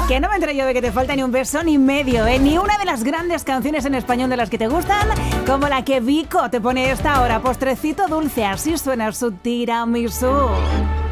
Que no me entere yo de que te falta ni un beso ni medio, ¿eh? Ni una de las grandes canciones en español de las que te gustan, como la que Vico te pone esta hora, postrecito dulce, así suena su tiramisú.